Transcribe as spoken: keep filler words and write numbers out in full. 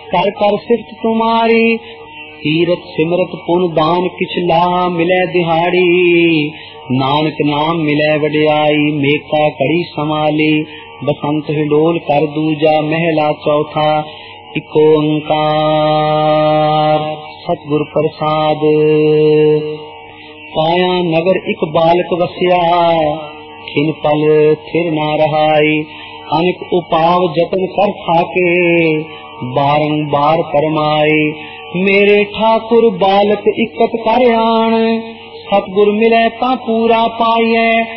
कर कर सिफत तुम्हारी। तीरथ सिमरत पुन दान किछ लाह मिले दिहाड़ी। नानक नाम मिले वडियाई मेका कड़ी संभाली। बसंत हिडोल कर दूजा महला चौथा इक ओंकार सतगुर प्रसाद। काया नगर इक बालक वसिया खिन पल थिर ना रहाई। अनेक उपाव जतन कर थाके बारंबार परमाए। मेरे ठाकुर बालक इकत कर आन सतगुर मिले ता पूरा पाइए।